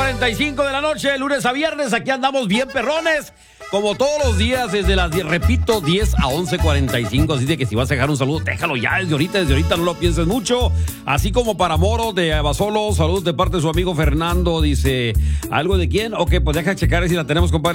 11:45 de la noche, lunes a viernes, aquí andamos bien perrones, como todos los días, desde las 10, repito, 10 a 11:45, así de que si vas a dejar un saludo, déjalo ya desde ahorita, no lo pienses mucho, así como para Moro de Abasolo, saludos de parte de su amigo Fernando, dice, ¿algo de quién? Ok, pues deja checar si la tenemos, compadre.